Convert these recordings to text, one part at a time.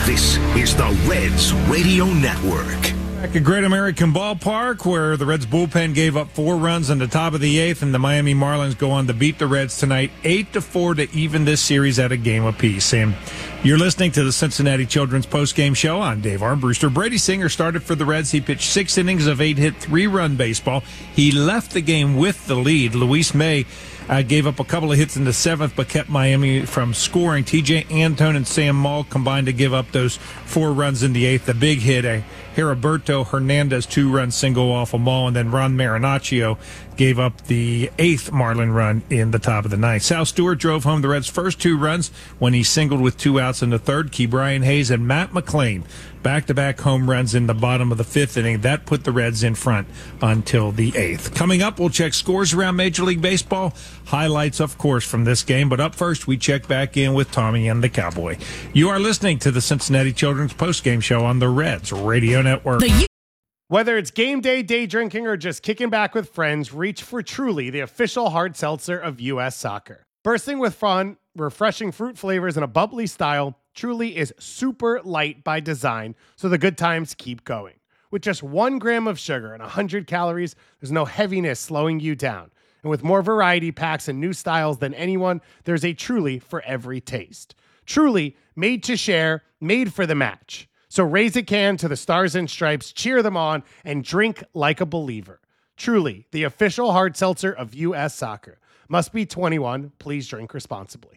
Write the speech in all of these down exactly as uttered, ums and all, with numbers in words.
This is the Reds Radio Network. Back at Great American Ballpark, where the Reds bullpen gave up four runs in the top of the eighth, and the Miami Marlins go on to beat the Reds tonight, eight to four to even this series at a game apiece. And you're listening to the Cincinnati Children's postgame show. I'm Dave Armbruster. Brady Singer started for the Reds. He pitched six innings of eight-hit, three-run baseball. He left the game with the lead. Luis May uh, gave up a couple of hits in the seventh, but kept Miami from scoring. T J Antone and Sam Maul combined to give up those four runs in the eighth. The big hit, a Heriberto Hernandez two-run single off a Maul, and then Ron Marinaccio gave up the eighth Marlin run in the top of the ninth. Sal Stewart drove home the Reds' first two runs when he singled with two outs in the third. Key Brian Hayes and Matt McLain back-to-back home runs in the bottom of the fifth inning. That put the Reds in front until the eighth. Coming up, we'll check scores around Major League Baseball. Highlights, of course, from this game. But up first, we check back in with Tommy and the Cowboy. You are listening to the Cincinnati Children's postgame show on the Reds Radio Network. Whether it's game day, day drinking, or just kicking back with friends, reach for Truly, the official hard seltzer of U S Soccer. Bursting with fun, refreshing fruit flavors, and a bubbly style, Truly is super light by design, so the good times keep going. With just one gram of sugar and one hundred calories, there's no heaviness slowing you down. And with more variety packs and new styles than anyone, there's a Truly for every taste. Truly, made to share, made for the match. So raise a can to the Stars and Stripes, cheer them on, and drink like a believer. Truly, the official hard seltzer of U S Soccer. Must be twenty-one. Please drink responsibly.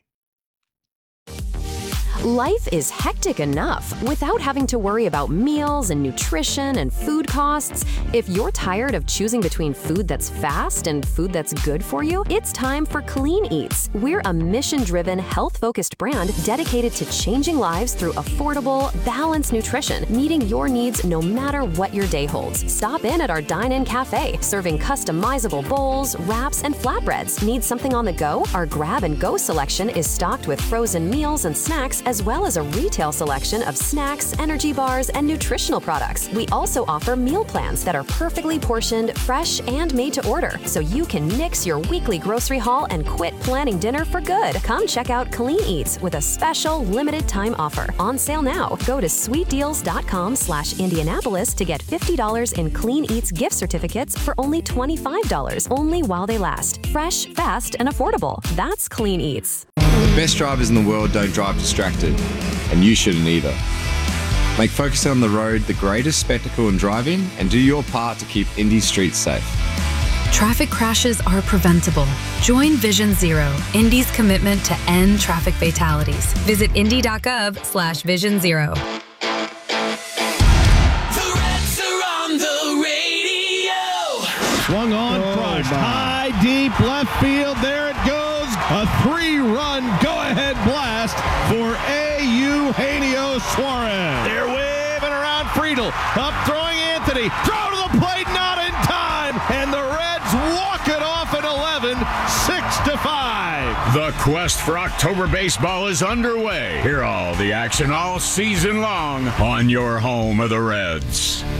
Life is hectic enough without having to worry about meals and nutrition and food costs. If you're tired of choosing between food that's fast and food that's good for you, it's time for Clean Eats. We're a mission-driven, health-focused brand dedicated to changing lives through affordable, balanced nutrition, meeting your needs no matter what your day holds. Stop in at our dine-in cafe, serving customizable bowls, wraps, and flatbreads. Need something on the go? Our grab-and-go selection is stocked with frozen meals and snacks, as well as a retail selection of snacks, energy bars, and nutritional products. We also offer meal plans that are perfectly portioned, fresh, and made to order, so you can nix your weekly grocery haul and quit planning dinner for good. Come check out Clean Eats with a special limited time offer. On sale now. Go to sweetdeals.com slash Indianapolis to get fifty dollars in Clean Eats gift certificates for only twenty-five dollars, only while they last. Fresh, fast, and affordable. That's Clean Eats. The best drivers in the world don't drive distracted, and you shouldn't either. Make focusing on the road the greatest spectacle in driving, and do your part to keep Indy's streets safe. Traffic crashes are preventable. Join Vision Zero, Indy's commitment to end traffic fatalities. Visit indy.gov slash vision zero. The Reds are on the radio. Swung on, oh, crushed, my. high, deep, left field. There it goes. A three-run go-ahead blast for Eugenio Suarez. They're waving around Friedel. Up throwing Anthony. Throw to the plate, not in time. And the Reds walk it off at eleven, six to five. The quest for October baseball is underway. Hear all the action all season long on your home of the Reds.